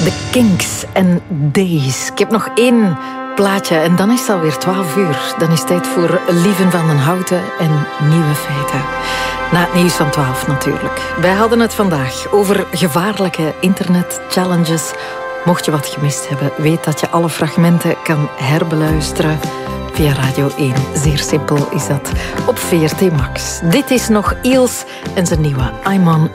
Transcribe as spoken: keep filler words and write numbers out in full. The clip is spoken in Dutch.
The Kinks en Days. Ik heb nog één plaatje en dan is het alweer twaalf uur. Dan is het tijd voor Lieven van den Houten en Nieuwe Feiten. Na het nieuws van twaalf natuurlijk. Wij hadden het vandaag over gevaarlijke internet-challenges. Mocht je wat gemist hebben, weet dat je alle fragmenten kan herbeluisteren via Radio één. Zeer simpel is dat. Op V R T Max. Dit is nog Eels en zijn nieuwe I'm On